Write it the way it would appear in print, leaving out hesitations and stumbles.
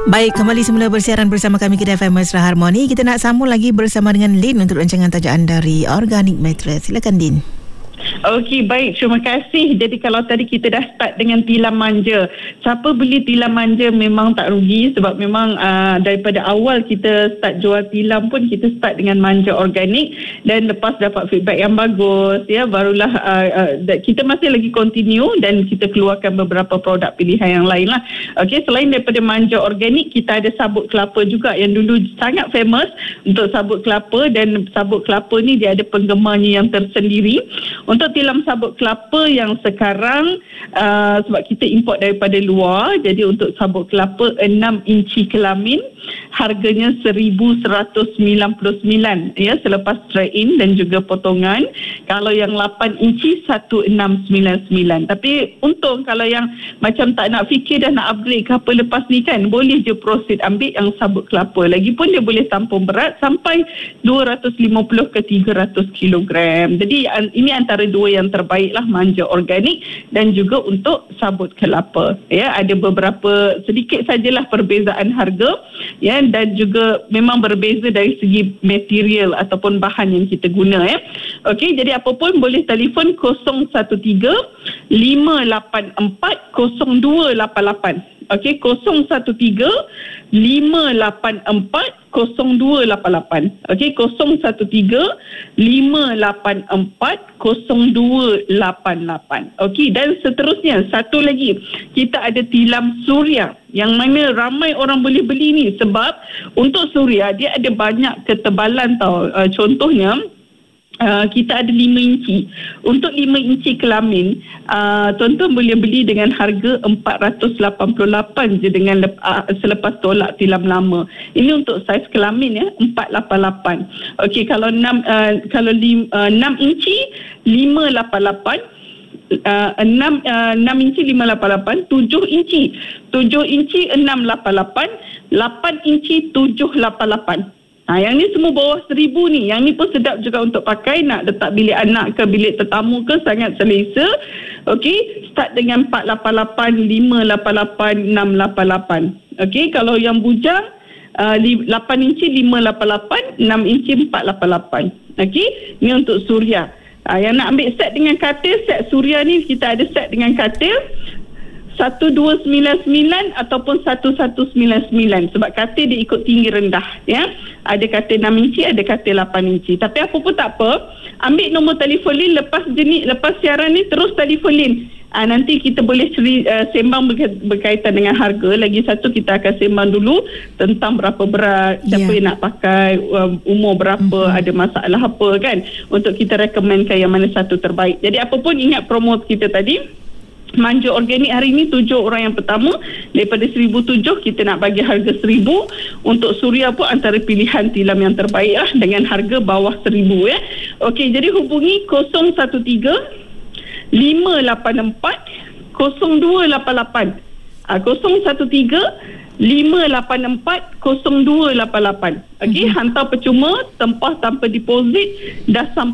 Baik, kembali semula bersiaran bersama kami Kedai Mesra Harmoni. Kita nak sambung lagi bersama dengan Lin untuk rancangan tajaan dari Organic Mattress. Silakan Lin. Okey, baik. Terima kasih. Jadi kalau tadi kita dah start dengan tilam manja. Siapa beli tilam manja memang tak rugi sebab memang daripada awal kita start jual tilam pun kita start dengan manja organik dan lepas dapat feedback yang bagus, ya, barulah kita masih lagi continue dan kita keluarkan beberapa produk pilihan yang lain lah. Okey, selain daripada manja organik, kita ada sabut kelapa juga yang dulu sangat famous untuk sabut kelapa, dan sabut kelapa ni dia ada penggemarnya yang tersendiri. Untuk tilam sabut kelapa yang sekarang sebab kita import daripada luar, jadi untuk sabut kelapa 6 inci kelamin harganya 1,199 ya, selepas trade-in dan juga potongan. Kalau yang 8 inci 1,699. Tapi untung kalau yang macam tak nak fikir dah nak upgrade ke apa lepas ni kan, boleh je proceed ambil yang sabut kelapa. Lagipun dia boleh tampung berat sampai 250 ke 300 kilogram. Jadi ini antara dua yang terbaik lah, manja organik dan juga untuk sabut kelapa. Ya, ada beberapa sedikit sajalah perbezaan harga, ya, dan juga memang berbeza dari segi material ataupun bahan yang kita guna, ya. Okey, jadi apa pun boleh telefon 013 584 0288. Okey, 013 584 0288. Okey, 013 584 0288. Okey, dan seterusnya satu lagi, kita ada tilam suria yang mana ramai orang boleh beli ni sebab untuk suria dia ada banyak ketebalan tau. Contohnya kita ada 5 inci. Untuk 5 inci kelamin, tuan-tuan boleh beli dengan harga 488 je dengan selepas tolak tilam lama. Ini untuk saiz kelamin, ya, 488. Okey, kalau 6 inci 588. 6 inci 588, 7 inci 688, 8 inci 788. Yang ni semua bawah 1,000 ni. Yang ni pun sedap juga untuk pakai, nak letak bilik anak ke bilik tetamu ke, sangat selesa. Okey, start dengan 488, 588, 688. Okey, kalau yang bujang 8 inci 588, 6 inci 488. Okey, ni untuk suria. Yang nak ambil set dengan katil, set suria ni kita ada set dengan katil 1299 ataupun 1199 sebab katil dia ikut tinggi rendah, ya. Ada katil 6 inci, ada katil 8 inci. Tapi apa pun tak apa, ambil nombor telefon Lin lepas siaran ni, terus telefon Lin. Nanti kita boleh sembang berkaitan dengan harga. Lagi satu, kita akan sembang dulu tentang berapa berat, siapa yang nak pakai, umur berapa, ada masalah apa kan, untuk kita rekomenkan yang mana satu terbaik. Jadi apa pun ingat promo kita tadi, manja organik hari ini 7 orang yang pertama daripada 1,007 kita nak bagi harga 1,000. Untuk suria pun antara pilihan tilam yang terbaik lah dengan harga bawah 1,000, ya. Okey, jadi hubungi 013 584 0288. 013 584 0288. Okey, hantar percuma, tempah tanpa deposit, dah sampai